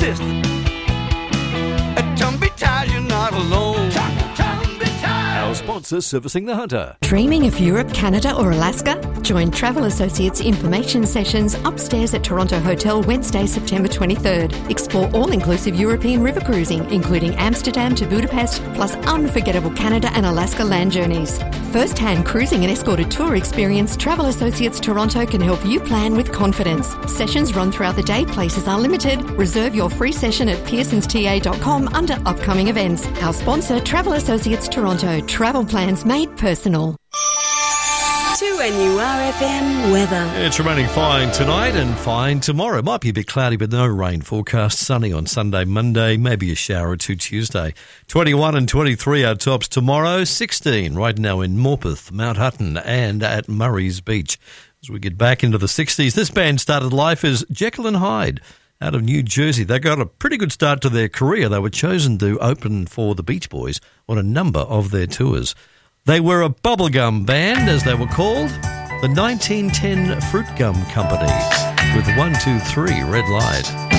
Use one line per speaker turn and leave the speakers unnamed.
sister. Tumby ties, you're not alone.
Our sponsor servicing the Hunter.
Dreaming of Europe, Canada or Alaska? Join Travel Associates information sessions upstairs at Toronto Hotel Wednesday, September 23rd. Explore all-inclusive European river cruising, including Amsterdam to Budapest, plus unforgettable Canada and Alaska land journeys. First-hand cruising and escorted tour experience, Travel Associates Toronto can help you plan with confidence. Sessions run throughout the day, places are limited. Reserve your free session at pearsonsta.com under upcoming events. Our sponsor, Travel Associates Toronto. Travel plans made personal.
2NURFM weather.
It's remaining fine tonight and fine tomorrow. Might be a bit cloudy, but no rain forecast. Sunny on Sunday, Monday, maybe a shower or two Tuesday. 21 and 23 our tops tomorrow. 16 right now in Morpeth, Mount Hutton and at Murray's Beach. As we get back into the 60s, this band started life as Jekyll and Hyde out of New Jersey. They got a pretty good start to their career. They were chosen to open for the Beach Boys on a number of their tours. They were a bubblegum band, as they were called, the 1910 Fruit Gum Company, with 1, 2, 3 Red Light.